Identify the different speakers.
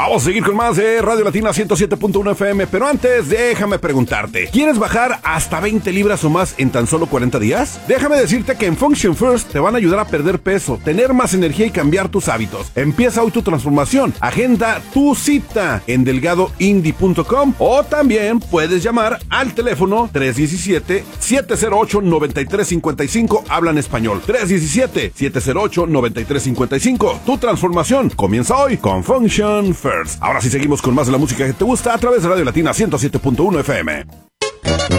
Speaker 1: Vamos a seguir con más de Radio Latina 107.1 FM, pero antes déjame preguntarte, ¿quieres bajar hasta 20 libras o más en tan solo 40 días? Déjame decirte que en Function First te van a ayudar a perder peso, tener más energía y cambiar tus hábitos. Empieza hoy tu transformación. Agenda tu cita en delgadoindie.com o también puedes llamar al teléfono 317-708-9355. Hablan español. 317-708-9355. Tu transformación comienza hoy con Function First. Ahora sí seguimos con más de la música que te gusta a través de Radio Latina 107.1 FM.